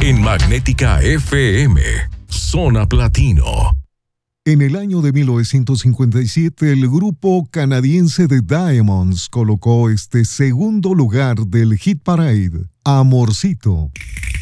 En Magnética FM, Zona Platino. En el año de 1957, el grupo canadiense The Diamonds colocó este segundo lugar del Hit Parade, Amorcito.